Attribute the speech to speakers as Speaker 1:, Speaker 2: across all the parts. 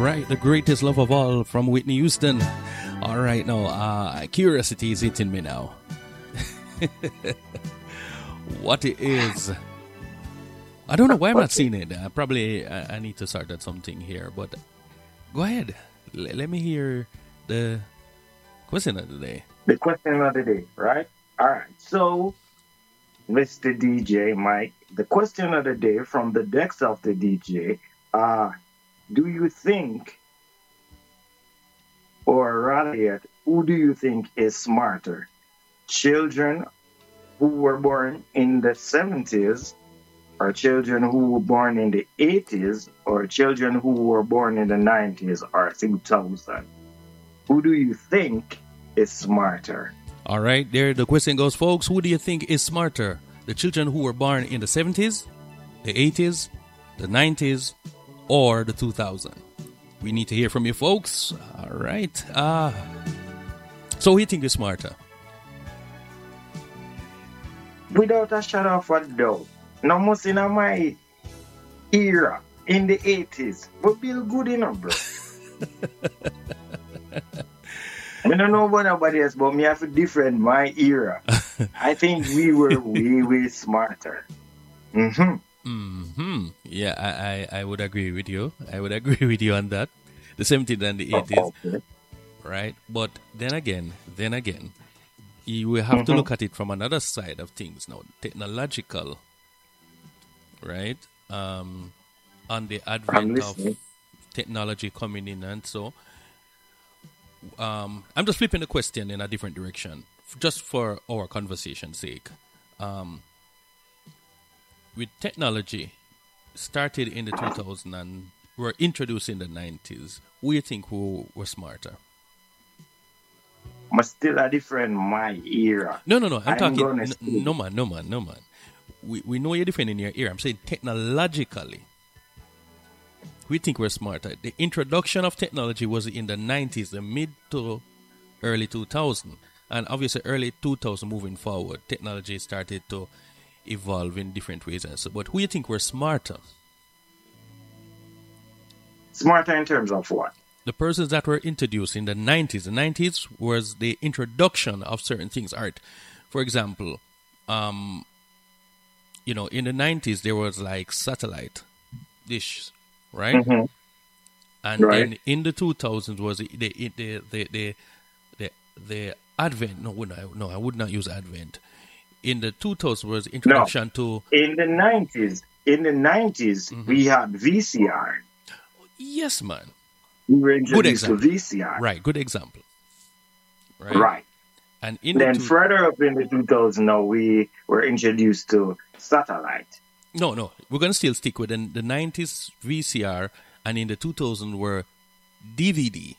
Speaker 1: right, the greatest love of all from Whitney Houston. All right, now, curiosity is hitting me now. What it is, I don't know why I'm not seeing it. Probably I need to start at something here, but go ahead. Let me hear the question of the day.
Speaker 2: The question of the day, right? All right. So, Mr. DJ Mike, the question of the day from the decks of the DJ, do you think, or rather yet, who do you think is smarter? Children who were born in the 70s, or children who were born in the 80s, or children who were born in the 90s or 2000? Who do you think is smarter?
Speaker 1: All right, there the question goes, folks. Who do you think is smarter? The children who were born in the 70s, the 80s, the 90s, or the 2000s? We need to hear from you, folks. All right. So who do you think is smarter?
Speaker 2: Without a shadow of a doubt, no most in my era, in the 80s, but Bill good enough, bro. I don't know about nobody else, but me have to defend my era. I think we were way smarter.
Speaker 1: Yeah, I would agree with you. I would agree with you on that. The 70s and the 80s,
Speaker 2: Okay.
Speaker 1: right? But then again, you will have to look at it from another side of things now, technological, right? On the
Speaker 2: I'm
Speaker 1: advent of
Speaker 2: listening.
Speaker 1: technology coming in, and so I'm just flipping the question in a different direction, just for our conversation's sake. With technology started in the 2000s and were introduced in the 90s, who do you think who were smarter?
Speaker 2: But still a different my era.
Speaker 1: No. I'm
Speaker 2: I'm
Speaker 1: talking.
Speaker 2: gonna say
Speaker 1: No, man. We know you're different in your era. I'm saying technologically. We think we're smarter. The introduction of technology was in the 90s, the mid to early 2000s. And obviously early 2000 moving forward, technology started to evolve in different ways. And so, but who do you think were smarter?
Speaker 2: smarter in terms of what?
Speaker 1: The persons that were introduced in the 90s. The 90s was the introduction of certain things. Art. For example, in the 90s there was like satellite dish, right?
Speaker 2: Mm-hmm.
Speaker 1: And
Speaker 2: Right.
Speaker 1: then in the 2000s was the advent. No, I would not use advent. In the 2000s was
Speaker 2: No.
Speaker 1: introduction to
Speaker 2: In the 90s, we had VCR.
Speaker 1: yes, man.
Speaker 2: We were
Speaker 1: Good
Speaker 2: introduced to
Speaker 1: example.
Speaker 2: VCR.
Speaker 1: Right, good example. Right,
Speaker 2: Right.
Speaker 1: and in the
Speaker 2: Then
Speaker 1: two
Speaker 2: further up in the 2000s, now we were introduced to satellite.
Speaker 1: no, we're gonna still stick with the 90s VCR, and in the 2000s were DVD.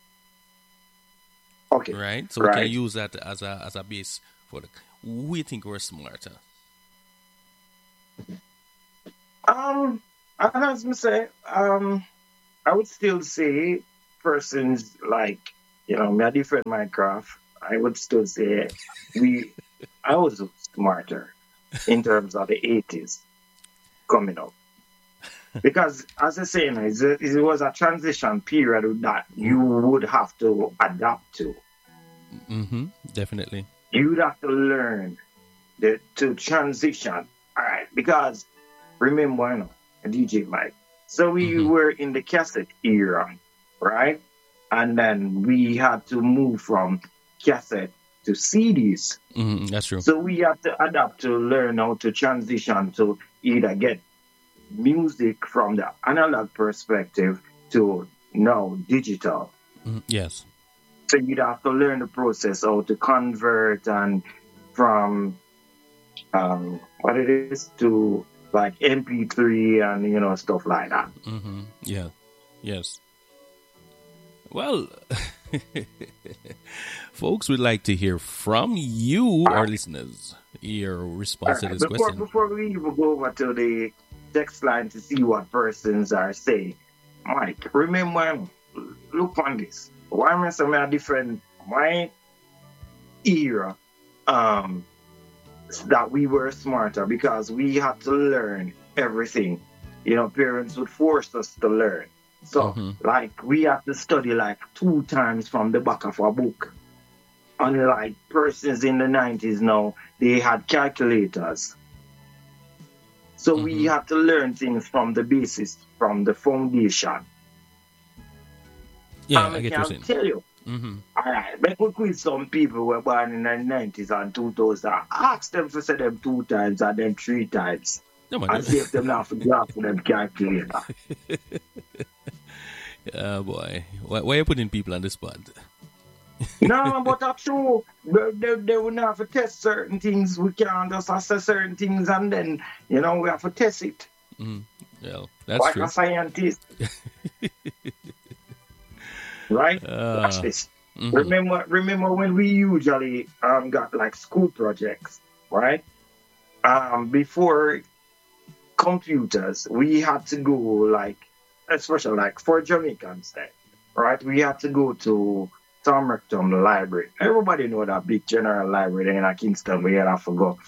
Speaker 2: Okay.
Speaker 1: Right, so we can
Speaker 2: Right.
Speaker 1: use that as a base for the. We think we're smarter.
Speaker 2: As I say, I would still say persons like, me a different Minecraft. I would still say I was smarter in terms of the 80s coming up. Because, as I say, it was a transition period that you would have to adapt to.
Speaker 1: Definitely.
Speaker 2: You would have to learn to transition. All right. Because, remember, DJ Mike. So we were in the cassette era, right? And then we had to move from cassette to CDs.
Speaker 1: That's true.
Speaker 2: So we have to adapt to learn how to transition to either get music from the analog perspective to now digital.
Speaker 1: Yes.
Speaker 2: So you'd have to learn the process how to convert and from what it is to like MP3 and stuff like that.
Speaker 1: Yeah. Yes. Well, folks, we'd like to hear from you, our listeners, your response to this question.
Speaker 2: Before we even go over to the text line to see what persons are saying, Mike, remember, look on this. Why am I saying a different? My era, that we were smarter because we had to learn everything. Parents would force us to learn. So, like, we have to study like 2 times from the back of a book. Unlike persons in the 90s now, they had calculators. So we have to learn things from the basis, from the foundation.
Speaker 1: Yeah, I get what you're saying.
Speaker 2: Tell you. All right, but we quiz some people who were born in the 90s and 2000. Ask them to say them 2 times and then 3 times.
Speaker 1: No, man.
Speaker 2: And see if them now for graph for them calculator.
Speaker 1: Yeah, boy. Why are you putting people on the spot?
Speaker 2: No, but that's true. They will have to test certain things. We can't just assess certain things and then, we have to test it.
Speaker 1: Well, that's
Speaker 2: like
Speaker 1: true.
Speaker 2: Like a scientist. Right? Watch this. Remember when we usually got like school projects, right? Before computers, we had to go like, especially like for Jamaicans, right? We had to go to Tom Rectum Library. Everybody know that big general library in Kingston where you have to go,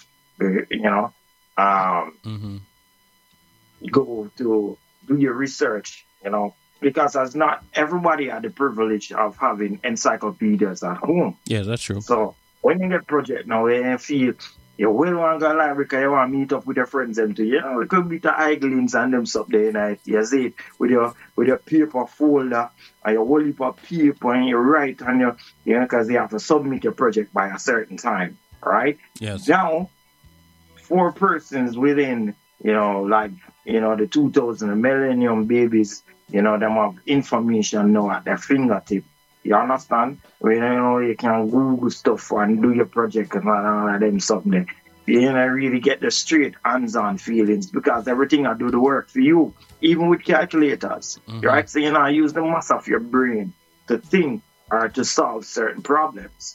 Speaker 2: go to do your research, because as not everybody had the privilege of having encyclopedias at home.
Speaker 1: Yeah, that's true.
Speaker 2: So when you get project now, you feel you will want to go to the library because you want to meet up with your friends and to, a little bit of idlings and them stuff there night. You see it with your paper folder and your whole heap of paper and you write on your, because you have to submit your project by a certain time, right?
Speaker 1: Yes.
Speaker 2: Now, 4 persons within, the 2000 the millennium babies, them have information now at their fingertip. You understand? You can Google stuff and do your project and all of them something. You really get the straight hands-on feelings because everything I do the work for you, even with calculators. Right? So use the mass of your brain to think or to solve certain problems.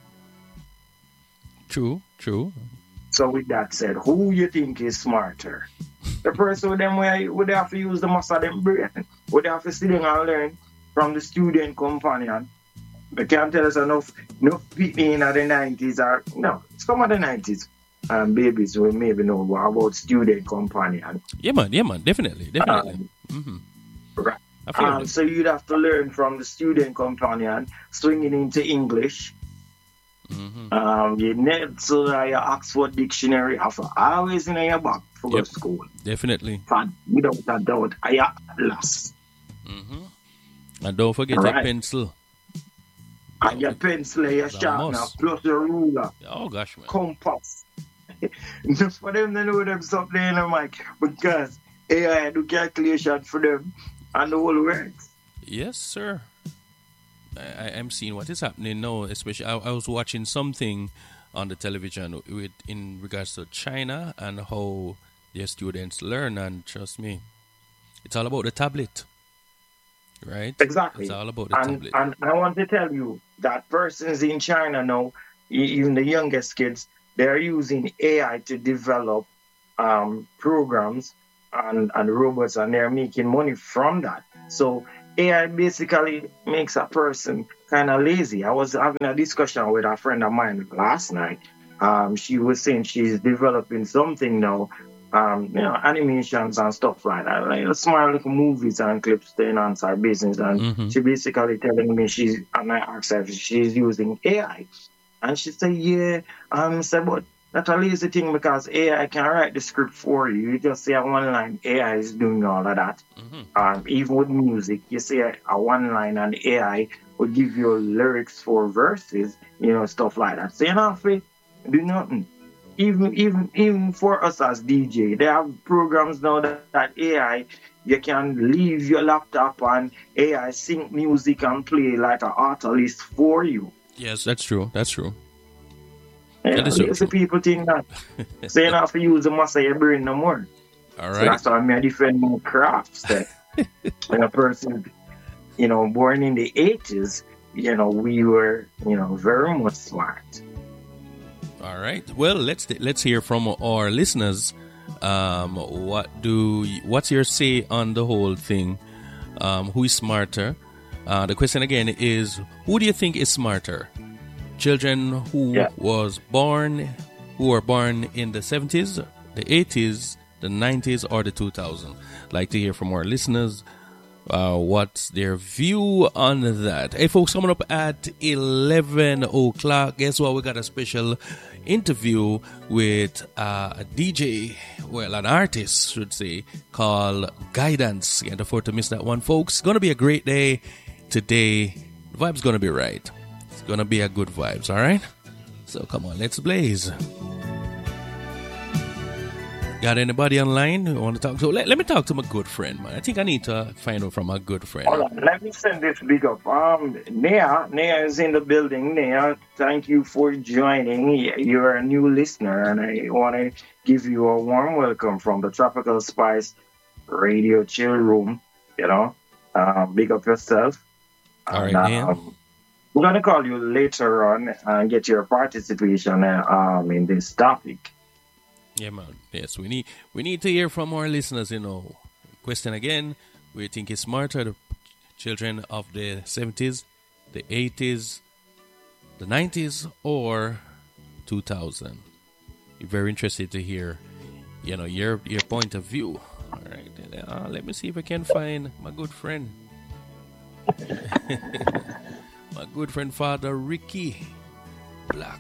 Speaker 1: True.
Speaker 2: So with that said, who you think is smarter? The person with them would have to use the mass of them brain. Would have to sit down and learn from the student companion. They can't tell us enough people in the 90s are, some of the 90s babies will maybe know about student companion.
Speaker 1: Yeah, man, definitely.
Speaker 2: Right. So you'd have to learn from the student companion, swinging into English. You need to your Oxford Dictionary have always in your back for go to school.
Speaker 1: Definitely.
Speaker 2: Without a doubt, I atlas.
Speaker 1: And don't forget your pencil.
Speaker 2: And your pencil, your sharpener, plus your ruler.
Speaker 1: Oh gosh, man.
Speaker 2: Compass. Just for them to know them something in the mic. Because AI do calculation for them and the whole works.
Speaker 1: Yes, sir. I am seeing what is happening now, especially I was watching something on the television in regards to China and how their students learn, and trust me, it's all about the tablet. Right?
Speaker 2: Exactly.
Speaker 1: It's all about the tablet.
Speaker 2: And I want to tell you that persons in China now, even the youngest kids, they're using AI to develop programs and robots, and they're making money from that. So AI basically makes a person kind of lazy. I was having a discussion with a friend of mine last night. She was saying she's developing something now, animations and stuff like that, like small little movies and clips to enhance her business. And she basically telling me and I asked her if she's using AI. And she said, yeah. Said, but that's a lazy thing because AI can write the script for you. You just say a one line, AI is doing all of that. Even with music, you say a one line and AI will give you lyrics for verses, stuff like that. So you don't have to do nothing. Even for us as DJ, they have programs now that AI, you can leave your laptop and AI sync music and play like an auto list for you.
Speaker 1: Yes, that's true.
Speaker 2: Yeah, the people think that. So you don't have to use the muscle of your brain no more.
Speaker 1: All right.
Speaker 2: So that's why I defend my crafts. That when a person, born in the 80s, we were, very much smart.
Speaker 1: All right. Well, let's hear from our listeners. What's your say on the whole thing? Who is smarter? The question again is, who do you think is smarter? Children who were born in the 70s, the 80s, the 90s, or the 2000s? Like to hear from our listeners. what's their view on that. Hey, folks, coming up at 11 o'clock, guess what? We got a special interview with a DJ, well, an artist, should say, called Guidance. Can't afford to miss that one, folks. It's going to be a great day today. The vibe's going to be right. It's going to be a good vibes, all right? So come on, let's blaze. Got anybody online who want to talk to? Let me talk to my good friend, man. I think I need to find out from my good friend.
Speaker 2: Hold on, let me send this big up. Nia is in the building. Nia, thank you for joining. You're a new listener, and I want to give you a warm welcome from the Tropical Spice Radio Chill Room. You know, big up yourself.
Speaker 1: All right, Nia.
Speaker 2: We're gonna call you later on and get your participation in this topic.
Speaker 1: Yeah, man. Yes, we need to hear from our listeners, you know. Question again, we think it's smarter, the children of the 70s, the 80s, the 90s, or 2000? We're very interested to hear, you know, your point of view. All right. Let me see if I can find my good friend. My good friend, Father Ricky Black.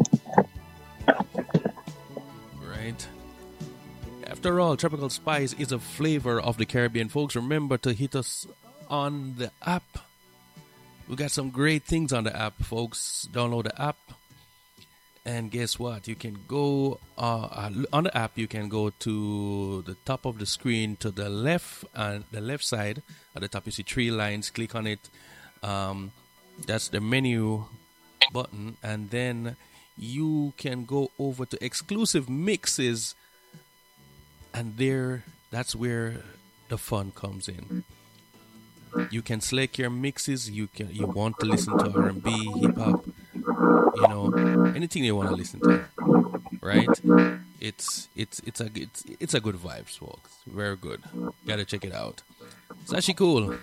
Speaker 1: Right. After all, Tropical Spice is a flavor of the Caribbean, folks. Remember to hit us on the app. We got some great things on the app, folks. Download the app. And guess what? You can go on the app. You can go to the top of the screen to the left, and the left side at the top you see 3 lines. Click on it. That's the menu button, and then you can go over to exclusive mixes, and that's where the fun comes in. You can select your mixes. You want to listen to R&B, hip hop, you know, anything you want to listen to, right? It's a good vibes, folks. Very good. Gotta check it out. It's actually cool.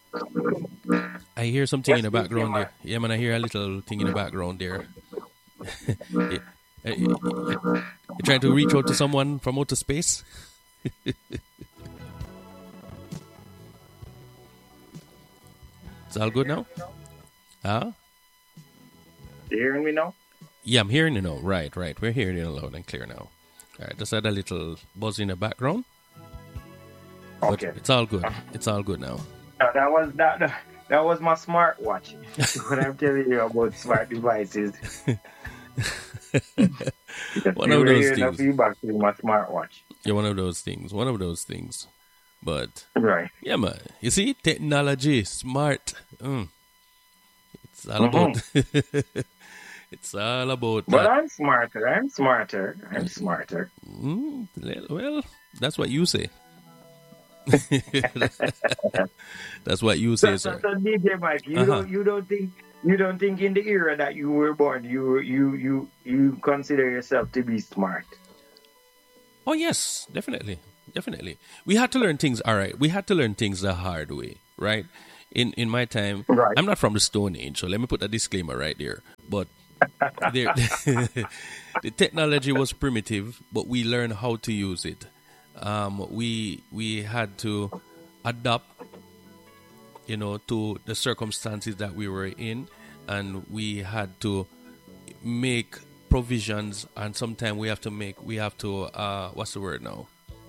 Speaker 1: I hear something in the background there. Yeah, man, I hear a little thing in the background there. You're trying to reach out to someone from outer space? It's all good now? Huh?
Speaker 2: You hearing me now?
Speaker 1: Yeah, I'm hearing you now. Right. We're hearing you loud and clear now. All right, just had a little buzz in the background.
Speaker 2: Okay.
Speaker 1: But it's all good. It's all good now.
Speaker 2: That was my smartwatch. What I'm telling you about smart devices.
Speaker 1: One of those things.
Speaker 2: Feedback to my smartwatch.
Speaker 1: Yeah, one of those things. But
Speaker 2: right.
Speaker 1: Yeah, man. You see, technology, smart. It's all about. It's all about.
Speaker 2: But I'm smarter.
Speaker 1: Well, that's what you say. That's what you say, sir.
Speaker 2: So DJ Mike, you don't think in the era that you were born, you consider yourself to be smart?
Speaker 1: Oh yes, definitely. We had to learn things. All right, we had to learn things the hard way, right? In my time,
Speaker 2: right.
Speaker 1: I'm not from the Stone Age, so let me put a disclaimer right there. But the technology was primitive, but we learned how to use it. We had to adapt, you know, to the circumstances that we were in, and we had to make provisions, and sometimes we have to what's the word now?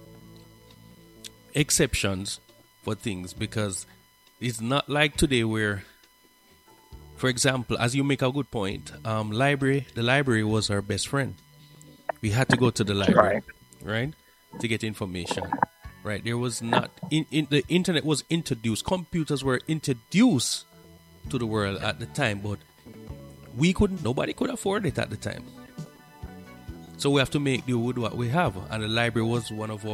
Speaker 1: Exceptions for things, because it's not like today where, for example, as you make a good point, the library was our best friend. We had to go to the library, right? To get information, right? There was not the internet was introduced. Computers were introduced to the world at the time, but nobody could afford it at the time. So we have to make do with what we have, and the library was one of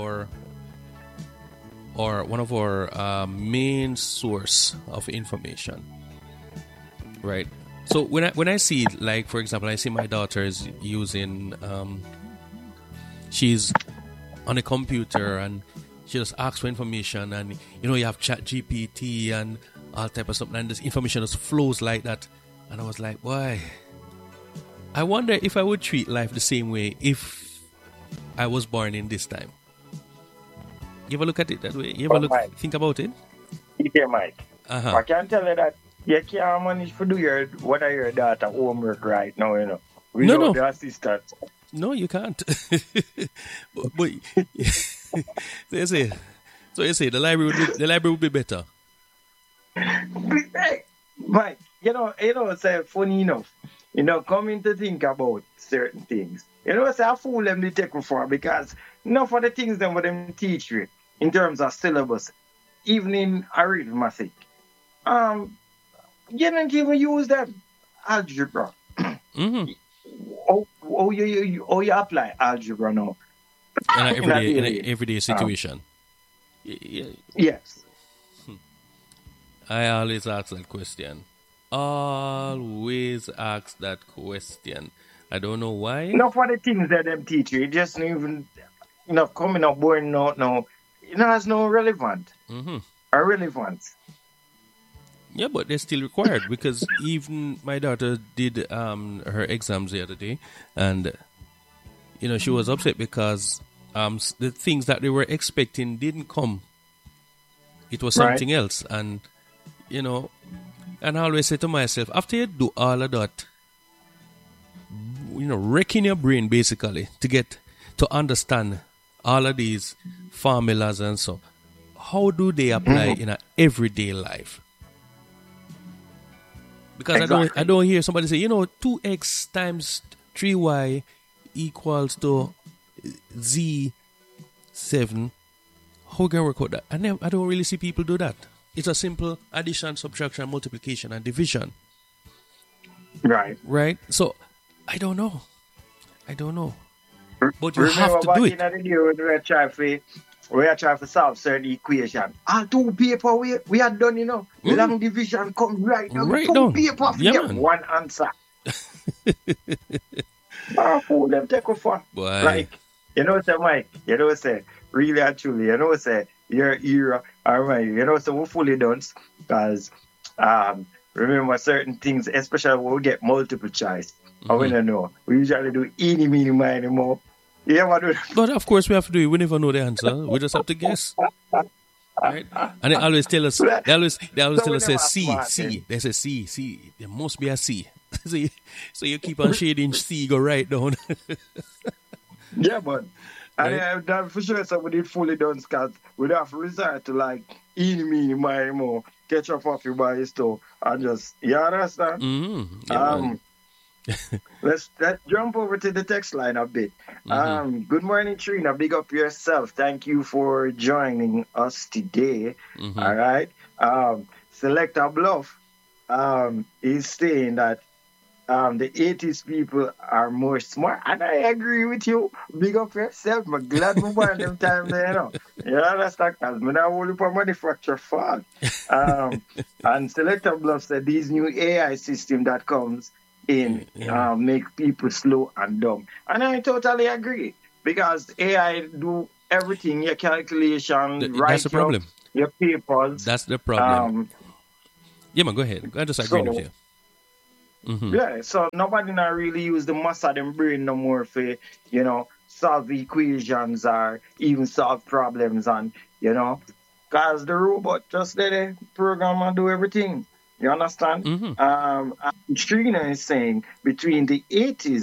Speaker 1: our main source of information, right? So when I see, like, for example, I see my daughter is using she's on a computer and she just asks for information, and you know, you have ChatGPT and all type of something, and this information just flows like that. And I was like, why? I wonder if I would treat life the same way if I was born in this time. You ever look at it that way? You ever think about it?
Speaker 2: Okay, Mike.
Speaker 1: Uh-huh.
Speaker 2: I can tell you that you can't manage to do your daughter homework right now,
Speaker 1: No,
Speaker 2: without
Speaker 1: no.
Speaker 2: the assistance.
Speaker 1: No, you can't. but so you say the library would be better.
Speaker 2: Hey, Mike, it's funny enough. Coming to think about certain things. It's a fool them they take for because enough of the things them what them teach you in terms of syllabus, even in arithmetic. You don't even use them. Algebra.
Speaker 1: Mm-hmm.
Speaker 2: You apply algebra now
Speaker 1: In an
Speaker 2: in a
Speaker 1: everyday
Speaker 2: daily.
Speaker 1: everyday situation. Yeah,
Speaker 2: Yes.
Speaker 1: I always ask that question. Always ask that question. I don't know why.
Speaker 2: Enough of the things that them teach you, it just even coming up born out now. It has no relevant
Speaker 1: Mm-hmm.
Speaker 2: or relevance.
Speaker 1: Yeah, but they're still required because even my daughter did her exams the other day, and she was upset because the things that they were expecting didn't come. It was
Speaker 2: Right.
Speaker 1: something else, and and I always say to myself, after you do all of that, wrecking your brain basically to understand all of these formulas and so, how do they apply in a everyday life? Because
Speaker 2: Exactly.
Speaker 1: I don't hear somebody say, 2x times 3y equals to z7. How can we work out that? I don't really see people do that. It's a simple addition, subtraction, multiplication, and division.
Speaker 2: Right.
Speaker 1: Right? So, I don't know. But you
Speaker 2: Remember
Speaker 1: have to
Speaker 2: back
Speaker 1: do
Speaker 2: in
Speaker 1: it.
Speaker 2: the day when we were trying to solve certain equation. All two paper we had done, long division come right now.
Speaker 1: Right
Speaker 2: Two
Speaker 1: down.
Speaker 2: paper for
Speaker 1: Yeah,
Speaker 2: get
Speaker 1: man.
Speaker 2: one answer. Fool them take off for.
Speaker 1: Boy.
Speaker 2: Like, say Mike, say really and truly, say your era, all right, say we fully done because remember certain things, especially when we get multiple choice. I want to know. We usually do any mini miny more. You ever do that?
Speaker 1: But of course we have to do it. We never know the answer. We just have to guess. Right? And they always tell us they always
Speaker 2: So
Speaker 1: tell
Speaker 2: we
Speaker 1: us
Speaker 2: never
Speaker 1: C.
Speaker 2: smart,
Speaker 1: C. They say C. There must be a C. so you keep on shading C, go right down.
Speaker 2: Yeah, but
Speaker 1: Right.
Speaker 2: and that for sure somebody fully done because we have to resort to like any mini miny more, catch up off your by store and just you understand?
Speaker 1: Mm-hmm. Yeah, man.
Speaker 2: Let's jump over to the text line a bit. Good morning, Trina. Big up yourself. Thank you for joining us today.
Speaker 1: Mm-hmm.
Speaker 2: All right. Selector Bluff is saying that the 80s people are more smart, and I agree with you. Big up yourself. I'm glad we born them time there, You understand? Because I'm not only for manufacture fault. And Selector Bluff said these new AI system that comes in
Speaker 1: Yeah.
Speaker 2: make people slow and dumb. And I totally agree because AI do everything, your calculation,
Speaker 1: That's
Speaker 2: write
Speaker 1: the problem.
Speaker 2: your papers.
Speaker 1: That's the problem. Yeah, man, go ahead. I'm just agreeing
Speaker 2: So,
Speaker 1: with you. Mm-hmm.
Speaker 2: yeah, so nobody not really use the mass of them brain no more for, solve equations or even solve problems and, because the robot just let it program and do everything. You understand?
Speaker 1: Mm-hmm.
Speaker 2: And Trina is saying between the 80s